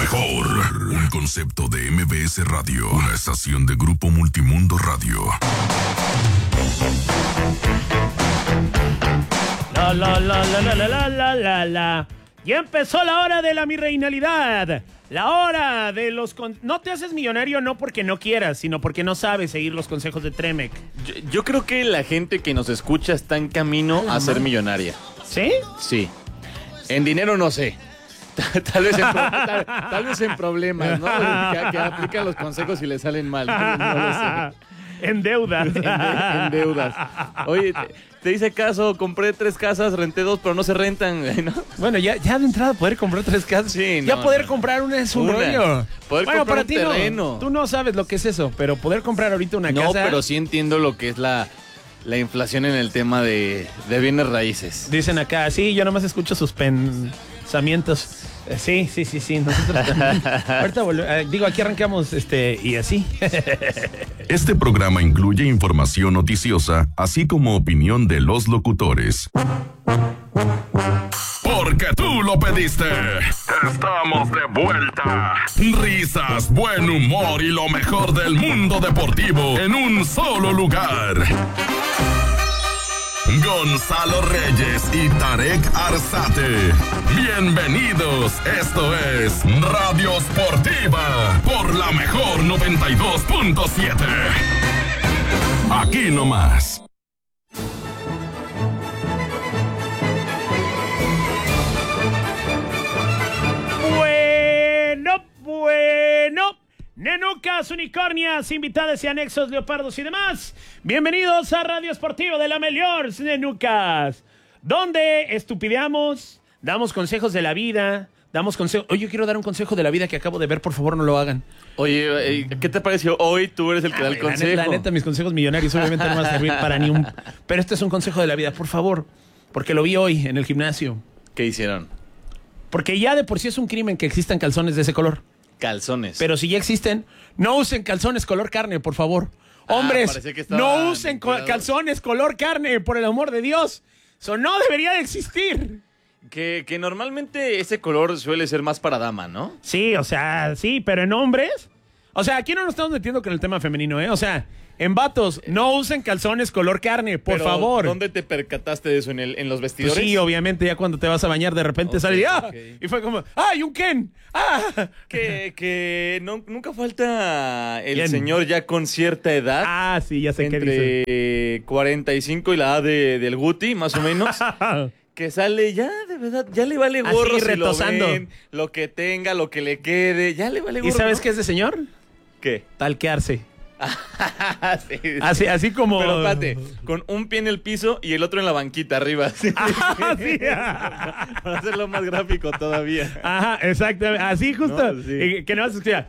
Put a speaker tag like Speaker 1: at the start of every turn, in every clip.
Speaker 1: mejor. Un concepto de MBS Radio. Una estación de Grupo Multimundo Radio.
Speaker 2: La. Ya empezó la hora de la mirreinalidad. La hora de los... No te haces millonario no porque no quieras, sino porque no sabes seguir los consejos de Tremec.
Speaker 3: Yo creo que la gente que nos escucha está en camino a ser millonaria.
Speaker 2: ¿Sí?
Speaker 3: Sí. En dinero no sé. Tal vez en problemas, ¿no? Que aplican los consejos y le salen mal. No lo sé.
Speaker 2: En deudas.
Speaker 3: En deudas. Oye, te hice caso, compré 3 casas, renté 2, pero no se rentan, ¿no?
Speaker 2: Bueno, ya de entrada poder comprar 3 casas.
Speaker 3: Sí,
Speaker 2: ya poder comprar una es un rollo.
Speaker 3: Poder comprar
Speaker 2: para
Speaker 3: un
Speaker 2: ti
Speaker 3: terreno.
Speaker 2: Tú no sabes lo que es eso, pero poder comprar ahorita una casa.
Speaker 3: No, pero sí entiendo lo que es la inflación en el tema de bienes raíces.
Speaker 2: Dicen acá, sí, yo nomás escucho sus pensamientos. Sí, nosotros también. Ahorita aquí arrancamos y así.
Speaker 1: Este programa incluye información noticiosa, así como opinión de los locutores. Porque tú lo pediste. Estamos de vuelta. Risas, buen humor y lo mejor del mundo deportivo en un solo lugar. Gonzalo Reyes y Tarek Arzate. Bienvenidos, esto es Radio Sportiva por la mejor 92.7. Aquí nomás.
Speaker 2: Bueno. Nenucas, unicornias, invitadas y anexos, leopardos y demás. Bienvenidos a Radio Esportivo de la mejor, Nenucas, donde estupideamos, damos consejos de la vida, damos consejos. Oye, yo quiero dar un consejo de la vida que acabo de ver, por favor no lo hagan.
Speaker 3: Oye, ¿qué te pareció? Hoy tú eres el que da el consejo.
Speaker 2: La neta, mis consejos millonarios obviamente no van a servir para ni un... Pero este es un consejo de la vida, por favor, porque lo vi hoy en el gimnasio.
Speaker 3: ¿Qué hicieron?
Speaker 2: Porque ya de por sí es un crimen que existan calzones de ese color.
Speaker 3: Calzones.
Speaker 2: Pero si ya existen, no usen calzones color carne, por favor. Hombres, no usen calzones color carne, por el amor de Dios. Eso no debería de existir.
Speaker 3: Que normalmente ese color suele ser más para dama, ¿no?
Speaker 2: Sí, o sea, sí, pero en hombres... O sea, aquí no nos estamos metiendo con el tema femenino, ¿eh? O sea, en vatos, no usen calzones color carne, por favor.
Speaker 3: ¿Dónde te percataste de eso? ¿En los vestidores?
Speaker 2: Pues sí, obviamente, ya cuando te vas a bañar, de repente sale y fue como, ¡ay, un Ken! ¡Ah!
Speaker 3: Que nunca falta el señor ya con cierta edad.
Speaker 2: Ah, sí, ya sé qué dice.
Speaker 3: Entre 45 y la edad del Guti, más o menos. Que sale ya, de verdad, ya le vale gorro.
Speaker 2: Así, retosando.
Speaker 3: Si lo ven, lo que tenga, lo que le quede, ya le vale gorro.
Speaker 2: ¿Y sabes
Speaker 3: ¿no?
Speaker 2: qué es de señor?
Speaker 3: ¿Qué?
Speaker 2: Talquearse.
Speaker 3: Sí.
Speaker 2: Así como...
Speaker 3: Pero espérate, con un pie en el piso y el otro en la banquita arriba. Sí. Para hacerlo más gráfico todavía.
Speaker 2: Ajá, exactamente. Así justo.
Speaker 3: No, sí.
Speaker 2: Que no vas a escuchar.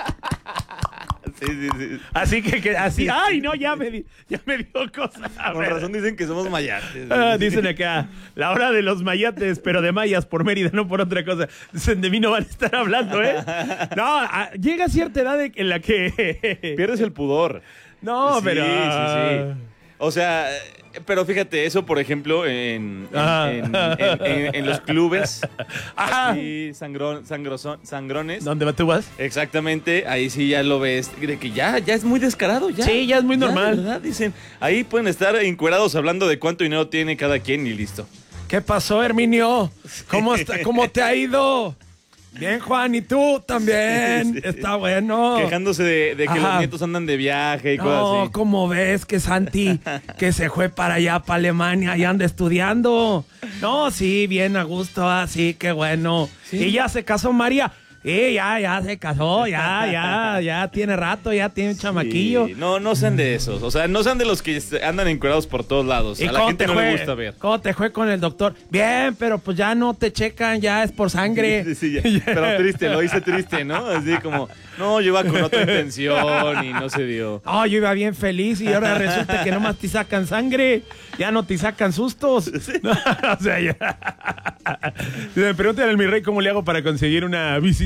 Speaker 3: Sí.
Speaker 2: Así que así. ¡Ay, no! Ya me dio cosas.
Speaker 3: Con razón dicen que somos mayates.
Speaker 2: Dicen acá, la hora de los mayates, pero de mayas por Mérida, no por otra cosa. Dicen, de mí no van a estar hablando, ¿eh? No, llega cierta edad en la que...
Speaker 3: Pierdes el pudor.
Speaker 2: No,
Speaker 3: sí,
Speaker 2: pero...
Speaker 3: Sí. O sea, pero fíjate, eso por ejemplo en los clubes, así sangrones.
Speaker 2: ¿Dónde tú vas?
Speaker 3: Exactamente, ahí sí ya lo ves, de que ya es muy descarado. Ya,
Speaker 2: sí, ya es muy normal.
Speaker 3: ¿Verdad? Dicen, ahí pueden estar encuerados hablando de cuánto dinero tiene cada quien y listo.
Speaker 2: ¿Qué pasó, Herminio? ¿Cómo te ha ido? Bien, Juan, ¿y tú también? Sí. Está bueno.
Speaker 3: Quejándose de que los nietos andan de viaje y cosas así.
Speaker 2: No, ¿cómo ves que Santi, que se fue para allá, para Alemania, y anda estudiando? No, sí, bien a gusto, sí, qué bueno. Sí. Y ya se casó María. Sí, ya se casó, ya tiene rato, ya tiene un chamaquillo.
Speaker 3: Sí, no sean de esos, o sea, no sean de los que andan encuerados por todos lados.
Speaker 2: ¿Y
Speaker 3: a la gente no le gusta ver.
Speaker 2: ¿Cómo te fue con el doctor? Bien, pero pues ya no te checan, ya es por sangre.
Speaker 3: Sí, pero triste, lo hice triste, ¿no? Así como, no, yo iba con otra intención y no se dio.
Speaker 2: No, yo iba bien feliz y ahora resulta que nomás te sacan sangre, ya no te sacan sustos.
Speaker 3: Sí.
Speaker 2: No, o sea, ya. Me preguntan al mi rey cómo le hago para conseguir una visita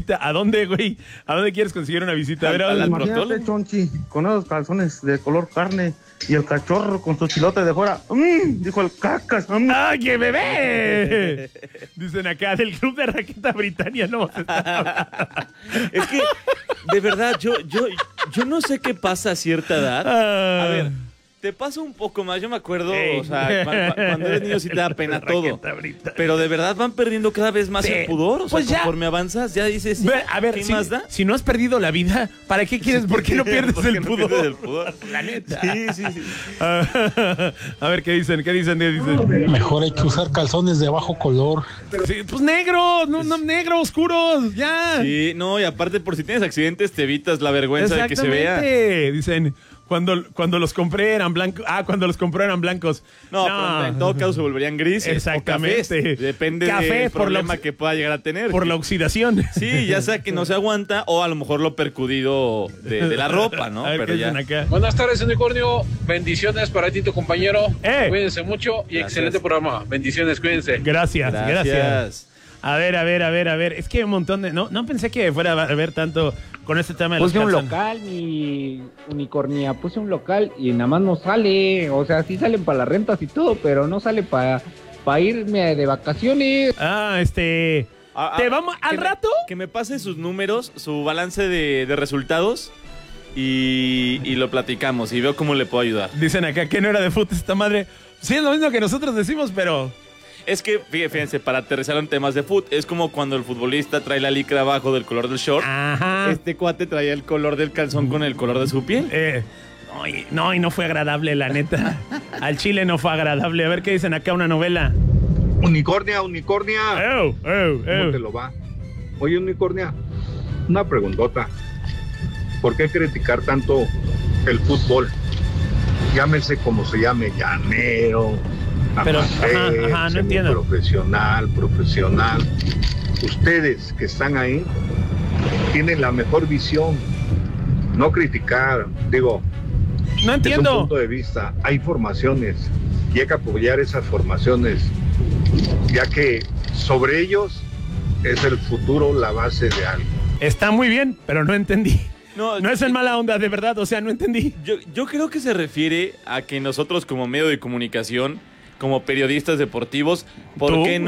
Speaker 2: visita. ¿A dónde, güey? ¿A dónde quieres conseguir una visita? A ver,
Speaker 4: Imagínate, Chonchi, con esos calzones de color carne y el cachorro con sus chilotes de fuera. Dijo el cacas.
Speaker 2: ¡Ah, qué bebé! Dicen acá del club de raqueta Britannia, no.
Speaker 3: Es que, de verdad, yo no sé qué pasa a cierta edad. A ver, te pasa un poco más. Yo me acuerdo, o sea, cuando eres niño sí te da pena todo. Pero de verdad van perdiendo cada vez más el pudor. O sea,
Speaker 2: pues
Speaker 3: conforme avanzas, ya dices,
Speaker 2: a ver,
Speaker 3: ¿qué más da?
Speaker 2: Si no has perdido la vida, ¿para qué quieres? ¿Por qué no pierdes el pudor?
Speaker 3: La neta. Sí.
Speaker 2: A ver, ¿qué dicen?
Speaker 5: Mejor hay que usar calzones de bajo color.
Speaker 2: Sí, pues negros, no negros, oscuros, ya.
Speaker 3: Sí, no, y aparte por si tienes accidentes te evitas la vergüenza de que se vea.
Speaker 2: Dicen, cuando los compré eran blancos. Cuando los compré eran blancos.
Speaker 3: No, pero en todo caso se volverían grises.
Speaker 2: Exactamente.
Speaker 3: O cafés. Depende del problema que pueda llegar a tener.
Speaker 2: Por la oxidación.
Speaker 3: Sí, ya sea que no se aguanta o a lo mejor lo percudido de la ropa, ¿no?
Speaker 2: A ver,
Speaker 3: pero
Speaker 2: ¿qué
Speaker 3: ya.
Speaker 2: dicen acá?
Speaker 6: Buenas tardes, Unicornio. Bendiciones para ti, tu compañero. Cuídense mucho y
Speaker 3: Gracias.
Speaker 6: excelente programa. Bendiciones, cuídense.
Speaker 2: Gracias. A ver. Es que hay un montón de... No pensé que fuera a haber tanto con este tema de los
Speaker 7: Puse un
Speaker 2: calzones.
Speaker 7: local, mi unicornia, puse un local y nada más no sale. O sea, sí salen para las rentas y todo, pero no sale para irme de vacaciones.
Speaker 2: Te vamos al rato.
Speaker 3: Que me pase sus números, su balance de resultados y lo platicamos y veo cómo le puedo ayudar.
Speaker 2: Dicen acá que no era de fútbol esta madre. Sí, es lo mismo que nosotros decimos, pero...
Speaker 3: Es que, fíjense, para aterrizar en temas de fútbol, es como cuando el futbolista trae la licra abajo del color del short.
Speaker 2: Ajá.
Speaker 3: Este cuate traía el color del calzón con el color de su piel.
Speaker 2: Y no fue agradable, la neta. Al chile no fue agradable. A ver qué dicen acá, una novela.
Speaker 8: Unicornia. ¿Cómo te
Speaker 2: ¡Ew!
Speaker 8: lo va? Oye, Unicornia, una preguntota. ¿Por qué criticar tanto el fútbol? Llámese como se llame, llanero,
Speaker 2: Pero,
Speaker 8: amateur,
Speaker 2: no entiendo.
Speaker 8: profesional. Ustedes que están ahí tienen la mejor visión. No criticar, digo,
Speaker 2: No
Speaker 8: es un
Speaker 2: entiendo.
Speaker 8: punto de vista. Hay formaciones y hay que apoyar esas formaciones, ya que sobre ellos es el futuro, la base de algo.
Speaker 2: Está muy bien, pero no entendí.
Speaker 3: No
Speaker 2: es en mala onda, de verdad. O sea, no entendí.
Speaker 3: Yo creo que se refiere a que nosotros como medio de comunicación, como periodistas deportivos, ¿por qué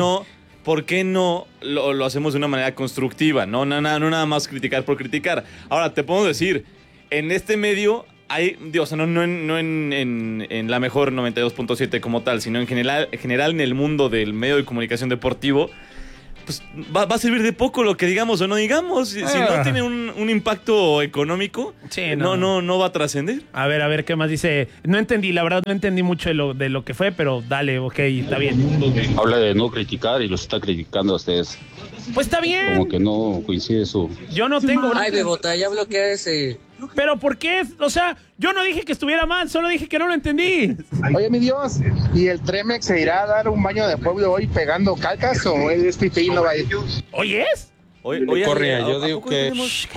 Speaker 3: no lo hacemos de una manera constructiva? No nada más criticar por criticar. Ahora, te puedo decir, en este medio hay, o sea, no en la mejor 92.7 como tal, sino en general en el mundo del medio de comunicación deportivo, pues va a servir de poco lo que digamos o no digamos. Si no tiene un impacto económico,
Speaker 2: Sí,
Speaker 3: no va a trascender.
Speaker 2: A ver, ¿qué más dice? No entendí, la verdad, no entendí mucho de lo que fue, pero dale, ok, está bien.
Speaker 9: Habla de no criticar y los está criticando a ustedes.
Speaker 2: Pues está bien.
Speaker 9: Como que no coincide su...
Speaker 2: Yo no tengo...
Speaker 10: Ay, Bebota, ya bloquea ese.
Speaker 2: Pero ¿por qué? O sea, yo no dije que estuviera mal, solo dije que no lo entendí.
Speaker 11: Oye, mi Dios, ¿y el Tremex se irá a dar un baño de pueblo hoy pegando calcas o es pipí y no va a ir?
Speaker 2: ¿Oyes?
Speaker 3: Oye,
Speaker 5: Correa, yo digo que...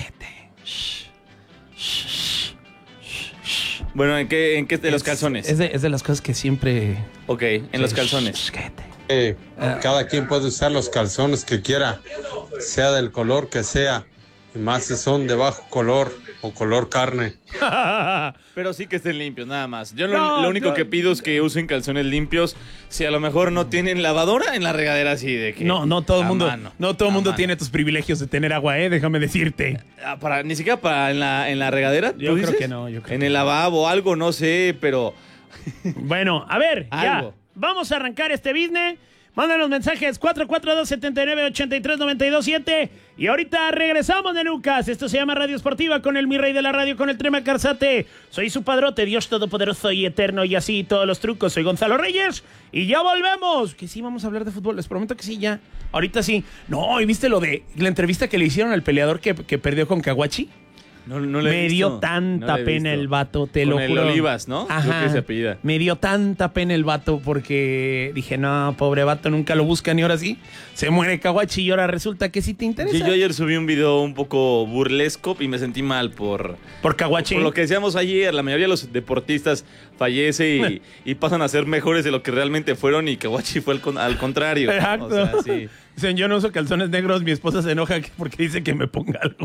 Speaker 3: Bueno, ¿en qué de los calzones?
Speaker 2: Es de las cosas que siempre...
Speaker 3: Ok, en los calzones.
Speaker 5: Cada quien puede usar los calzones que quiera, sea del color que sea, y más si son de bajo color o color carne.
Speaker 3: Pero sí que estén limpios, nada más. Yo lo único que pido es que usen calzones limpios. Si a lo mejor no tienen lavadora en la regadera, así de que...
Speaker 2: No todo el mundo tiene tus privilegios de tener agua, déjame decirte.
Speaker 3: Ni siquiera para en la regadera.
Speaker 2: Yo creo que no.
Speaker 3: En el lavabo, algo, no sé, pero...
Speaker 2: Bueno, a ver, ya. Vamos a arrancar este business. Mándanos mensajes 442-79-83-92-7. Y ahorita regresamos de Nucas. Esto se llama Radio Esportiva con el mi rey de la radio, con el Trema Carzate. Soy su padrote, Dios todopoderoso y eterno, y así todos los trucos. Soy Gonzalo Reyes y ya volvemos. Que sí, vamos a hablar de fútbol. Les prometo que sí, ya. Ahorita sí. No, ¿y viste lo de la entrevista que le hicieron al peleador que perdió con Caguachi? Me dio tanta pena el vato, te lo juro.
Speaker 3: Con el Olivas, ¿no?
Speaker 2: Ajá.
Speaker 3: Creo que se apellida.
Speaker 2: Me dio tanta pena el vato porque dije, no, pobre vato, nunca lo buscan y ahora sí. Se muere Caguachi y ahora resulta que sí te interesa.
Speaker 3: Yo ayer subí un video un poco burlesco y me sentí mal por
Speaker 2: Caguachi.
Speaker 3: Por lo que decíamos ayer, la mayoría de los deportistas fallece y pasan a ser mejores de lo que realmente fueron y Caguachi fue al contrario.
Speaker 2: Exacto.
Speaker 3: O sea, sí.
Speaker 2: Dicen, yo no uso calzones negros, mi esposa se enoja porque dice que me ponga algo.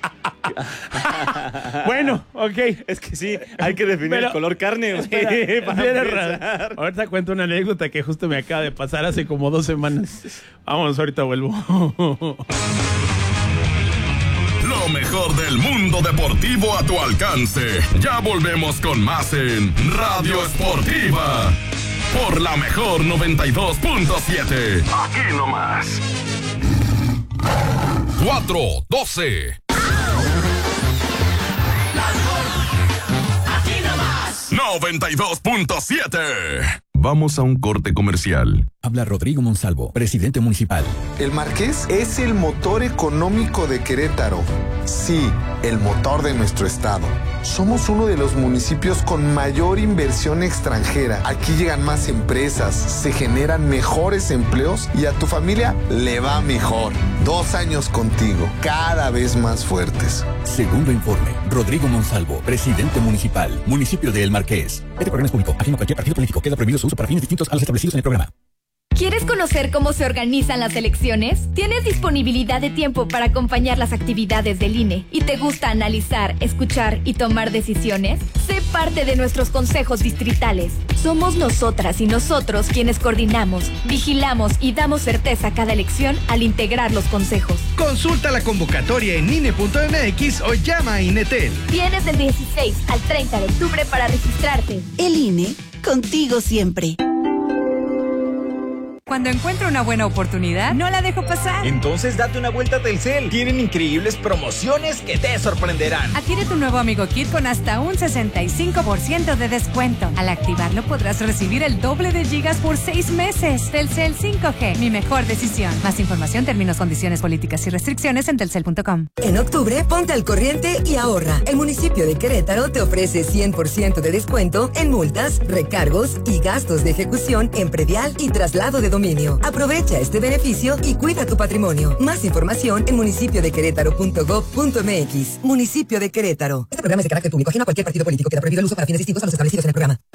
Speaker 2: Bueno, ok.
Speaker 3: Es que sí, hay que definir el color carne.
Speaker 2: Ahorita cuento una anécdota que justo me acaba de pasar hace como 2 semanas. Vámonos, ahorita vuelvo.
Speaker 1: Lo mejor del mundo deportivo a tu alcance. Ya volvemos con más en Radio Esportiva. Por la mejor 92.7. Aquí nomás. 4:12. Aquí nomás. 92.7. Vamos a un corte comercial.
Speaker 12: Habla Rodrigo Monsalvo, presidente municipal.
Speaker 13: El Marqués es el motor económico de Querétaro. Sí, el motor de nuestro estado. Somos uno de los municipios con mayor inversión extranjera. Aquí llegan más empresas, se generan mejores empleos y a tu familia le va mejor. 2 años contigo, cada vez más fuertes.
Speaker 12: Segundo informe, Rodrigo Monsalvo, presidente municipal, municipio de El Marqués. Este programa es público, ajeno a cualquier partido político. Queda prohibido su uso para fines distintos a los establecidos en el programa.
Speaker 14: ¿Quieres conocer cómo se organizan las elecciones? ¿Tienes disponibilidad de tiempo para acompañar las actividades del INE? ¿Y te gusta analizar, escuchar y tomar decisiones? Sé parte de nuestros consejos distritales. Somos nosotras y nosotros quienes coordinamos, vigilamos y damos certeza a cada elección al integrar los consejos.
Speaker 15: Consulta la convocatoria en INE.mx o llama a INETEL.
Speaker 14: Tienes del 16 al 30 de octubre para registrarte.
Speaker 16: El INE, contigo siempre.
Speaker 17: Cuando encuentro una buena oportunidad, no la dejo pasar.
Speaker 18: Entonces date una vuelta a Telcel. Tienen increíbles promociones que te sorprenderán.
Speaker 17: Adquiere tu nuevo Amigo Kit con hasta un 65% de descuento. Al activarlo podrás recibir el doble de gigas por 6 meses. Telcel 5G, mi mejor decisión. Más información, términos, condiciones, políticas y restricciones en telcel.com.
Speaker 19: En octubre, ponte al corriente y ahorra. El municipio de Querétaro te ofrece 100% de descuento en multas, recargos y gastos de ejecución en predial y traslado de dominio. Aprovecha este beneficio y cuida tu patrimonio. Más información en municipiodequerétaro.gov.mx. Municipio de Querétaro. Este programa es de carácter público, ajeno a cualquier partido político. Queda prohibido el uso para fines distintos a los establecidos en el programa.